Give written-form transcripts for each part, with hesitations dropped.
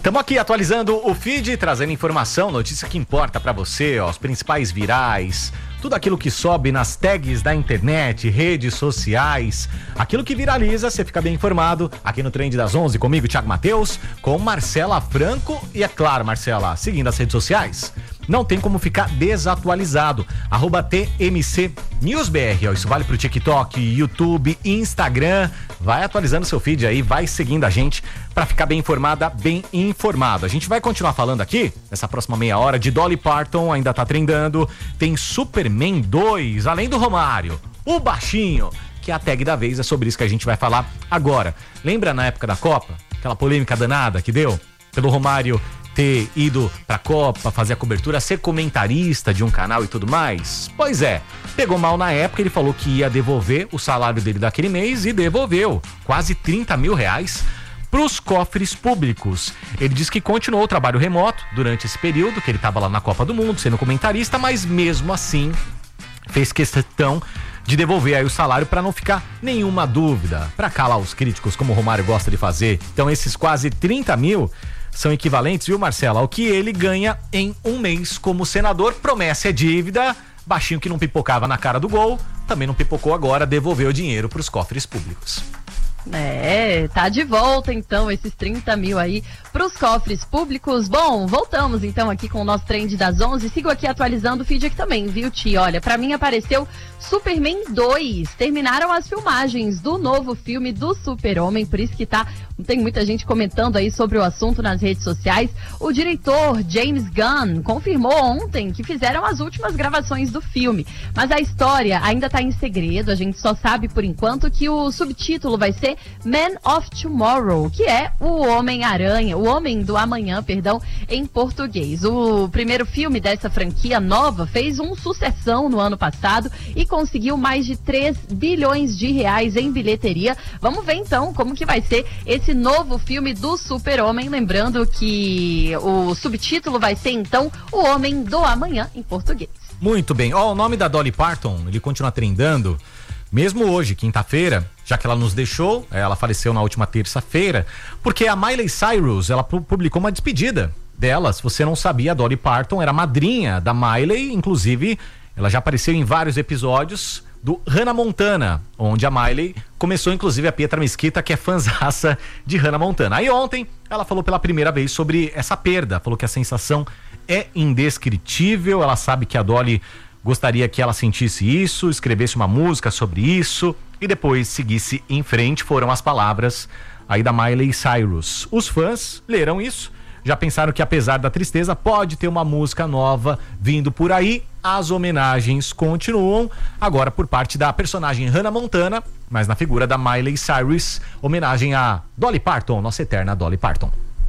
Estamos aqui atualizando o feed, trazendo informação, notícia que importa pra você, ó, os principais virais, tudo aquilo que sobe nas tags da internet, redes sociais, aquilo que viraliza, você fica bem informado aqui no Trend das 11, comigo, Thiago Matheus, com Marcela Franco e é claro, Marcela, seguindo as redes sociais, não tem como ficar desatualizado, @TMCNewsBR, ó, isso vale pro TikTok, YouTube, Instagram, vai atualizando seu feed aí, vai seguindo a gente pra ficar bem informada, bem informado. A gente vai continuar falando aqui, nessa próxima meia hora, de Dolly Parton, ainda tá trendando, tem Superman 2, além do Romário, o baixinho, que é a tag da vez, é sobre isso que a gente vai falar agora. Lembra na época da Copa? Aquela polêmica danada que deu pelo Romário ter ido pra Copa, fazer a cobertura, ser comentarista de um canal e tudo mais? Pois é, pegou mal na época, ele falou que ia devolver o salário dele daquele mês e devolveu quase 30 mil reais pros cofres públicos. Ele disse que continuou o trabalho remoto durante esse período, que ele estava lá na Copa do Mundo, sendo comentarista, mas mesmo assim fez questão de devolver aí o salário para não ficar nenhuma dúvida, para calar os críticos, como o Romário gosta de fazer. Então esses quase 30 mil são equivalentes, viu, Marcela, ao que ele ganha em um mês como senador. Promessa é dívida, baixinho que não pipocava na cara do gol, também não pipocou agora, devolveu o dinheiro para os cofres públicos. É, tá de volta então esses 30 mil aí pros cofres públicos. Bom, voltamos então aqui com o nosso Trend das 11. Sigo aqui atualizando o feed aqui também, viu, Ti? Olha, pra mim apareceu Superman 2. Terminaram as filmagens do novo filme do Super-Homem, por isso que tem muita gente comentando aí sobre o assunto nas redes sociais. O diretor James Gunn confirmou ontem que fizeram as últimas gravações do filme, mas a história ainda tá em segredo. A gente só sabe por enquanto que o subtítulo vai ser Man of Tomorrow, que é o Homem-Aranha, o Homem do Amanhã, perdão, em português. O primeiro filme dessa franquia nova fez um sucessão no ano passado e conseguiu mais de 3 bilhões de reais em bilheteria. Vamos ver então como que vai ser esse novo filme do Super-Homem, lembrando que o subtítulo vai ser então o Homem do Amanhã em português. Muito bem, ó, o nome da Dolly Parton, ele continua trendando, mesmo hoje, quinta-feira, já que ela nos deixou, ela faleceu na última terça-feira, porque a Miley Cyrus, ela publicou uma despedida dela. Se você não sabia, a Dolly Parton era madrinha da Miley, inclusive ela já apareceu em vários episódios do Hannah Montana, onde a Miley começou inclusive a Pietra Mesquita, que é fãzaça de Hannah Montana. Aí ontem ela falou pela primeira vez sobre essa perda, falou que a sensação é indescritível, ela sabe que a Dolly gostaria que ela sentisse isso, escrevesse uma música sobre isso e depois seguisse em frente. Foram as palavras aí da Miley Cyrus. Os fãs leram isso, já pensaram que apesar da tristeza pode ter uma música nova vindo por aí. As homenagens continuam agora por parte da personagem Hannah Montana, mas na figura da Miley Cyrus, homenagem a Dolly Parton, nossa eterna Dolly Parton.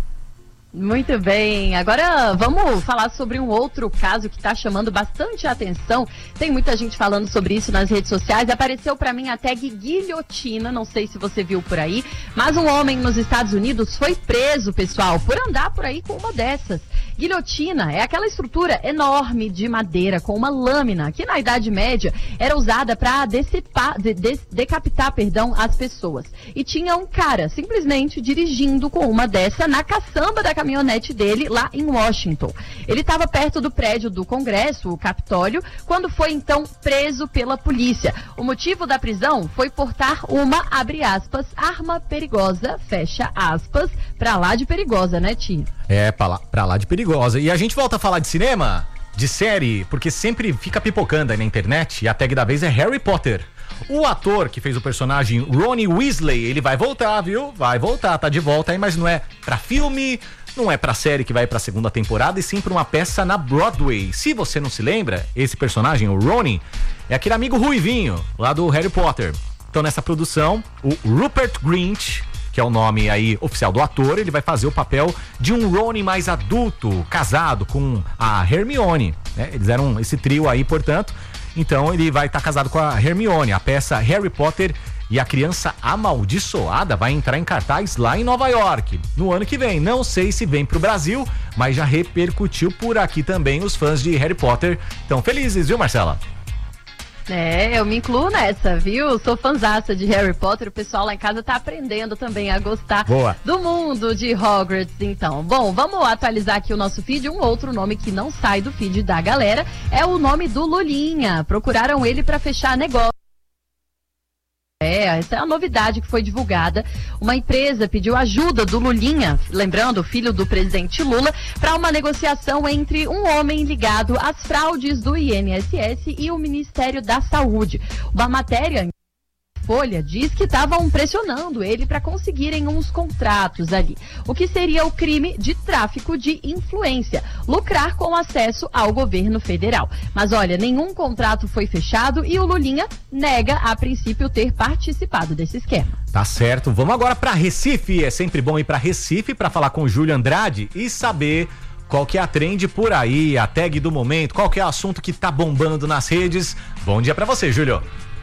Muito bem, agora vamos falar sobre um outro caso que está chamando bastante atenção. Tem muita gente falando sobre isso nas redes sociais. Apareceu para mim a tag guilhotina, não sei se você viu por aí, mas um homem nos Estados Unidos foi preso, pessoal, por andar por aí com uma dessas. Guilhotina é aquela estrutura enorme de madeira com uma lâmina que na Idade Média era usada para decapitar as pessoas. E tinha um cara simplesmente dirigindo com uma dessa na caçamba da caminhonete dele lá em Washington. Ele estava perto do prédio do Congresso, o Capitólio, quando foi então preso pela polícia. O motivo da prisão foi portar uma, abre aspas, arma perigosa, fecha aspas, pra lá de perigosa, né, Ti? É, pra lá de perigosa. E a gente volta a falar de cinema, de série, porque sempre fica pipocando aí na internet, e a tag da vez é Harry Potter. O ator que fez o personagem Ronnie Weasley, ele vai voltar, viu? Vai voltar, tá de volta aí, mas não é pra filme, não é pra série que vai pra segunda temporada, e sim pra uma peça na Broadway. Se você não se lembra, esse personagem, o Ronnie, é aquele amigo ruivinho lá do Harry Potter. Então nessa produção, o Rupert Grint, que é o nome aí oficial do ator, ele vai fazer o papel de um Ronnie mais adulto, casado com a Hermione, né? Eles eram esse trio aí, portanto, então ele vai estar casado com a Hermione. A peça Harry Potter e a Criança Amaldiçoada vai entrar em cartaz lá em Nova York no ano que vem. Não sei se vem pro Brasil, mas já repercutiu por aqui também. Os fãs de Harry Potter estão felizes, viu, Marcela? Eu me incluo nessa, viu? Sou fanzaça de Harry Potter, o pessoal lá em casa tá aprendendo também a gostar do mundo de Hogwarts, então. Bom, vamos atualizar aqui o nosso feed. Um outro nome que não sai do feed da galera é o nome do Lulinha. Procuraram ele para fechar negócio. Essa é a novidade que foi divulgada. Uma empresa pediu ajuda do Lulinha, lembrando, o filho do presidente Lula, para uma negociação entre um homem ligado às fraudes do INSS e o Ministério da Saúde. Uma matéria Folha diz que estavam pressionando ele para conseguirem uns contratos ali. O que seria o crime de tráfico de influência, lucrar com acesso ao governo federal. Mas olha, nenhum contrato foi fechado e o Lulinha nega a princípio ter participado desse esquema. Tá certo. Vamos agora para Recife. É sempre bom ir para Recife para falar com o Júlio Andrade e saber qual que é a trend por aí, a tag do momento, qual que é o assunto que tá bombando nas redes. Bom dia para você, Júlio.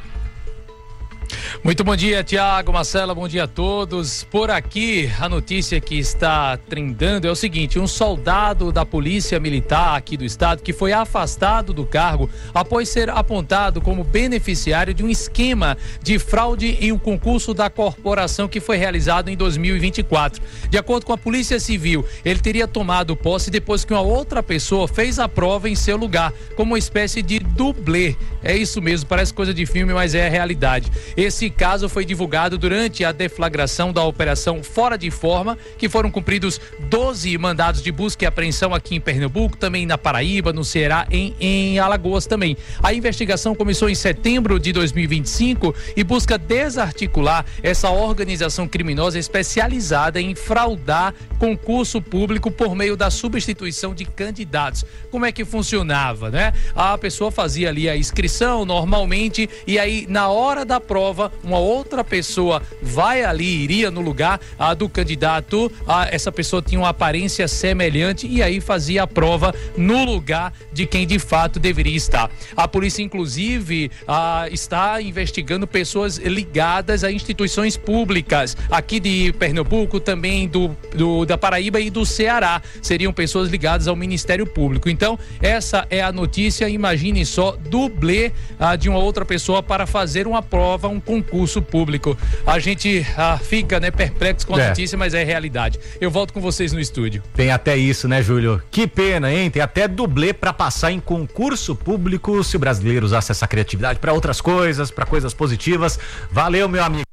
Muito bom dia, Tiago, Marcela, bom dia a todos. Por aqui, a notícia que está trendando é o seguinte: um soldado da Polícia Militar aqui do estado que foi afastado do cargo após ser apontado como beneficiário de um esquema de fraude em um concurso da corporação que foi realizado em 2024. De acordo com a Polícia Civil, ele teria tomado posse depois que uma outra pessoa fez a prova em seu lugar, como uma espécie de dublê. É isso mesmo, parece coisa de filme, mas é a realidade. Esse caso foi divulgado durante a deflagração da operação Fora de Forma, que foram cumpridos 12 mandados de busca e apreensão aqui em Pernambuco, também na Paraíba, no Ceará, em Alagoas também. A investigação começou em setembro de 2025 e busca desarticular essa organização criminosa especializada em fraudar concurso público por meio da substituição de candidatos. Como é que funcionava, né? A pessoa fazia ali a inscrição normalmente e aí na hora da prova uma outra pessoa iria no lugar do candidato, essa pessoa tinha uma aparência semelhante e aí fazia a prova no lugar de quem de fato deveria estar. A polícia inclusive está investigando pessoas ligadas a instituições públicas aqui de Pernambuco, também da Paraíba e do Ceará. Seriam pessoas ligadas ao Ministério Público. Então essa é a notícia. Imagine só, dublê de uma outra pessoa para fazer uma prova, um concurso público. A gente fica, né, perplexo com a notícia, mas é realidade. Eu volto com vocês no estúdio. Tem até isso, né, Júlio? Que pena, hein? Tem até dublê para passar em concurso público. Se o brasileiro usasse essa criatividade para outras coisas, para coisas positivas. Valeu, meu amigo.